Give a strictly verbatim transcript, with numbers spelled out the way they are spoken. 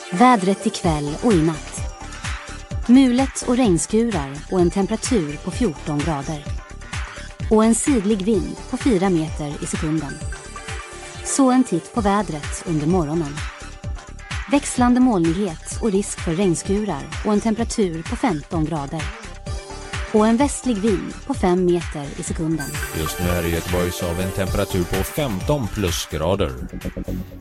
Vädret ikväll och i natt. Mulet och regnskurar och en temperatur på fjorton grader. Och en sydlig vind på fyra meter i sekunden. Så en titt på vädret under morgonen. Växlande molnighet och risk för regnskurar och en temperatur på femton grader. Och en västlig vind på fem meter i sekunden. Just nu är det i Göteborg så har vi en temperatur på femton plusgrader.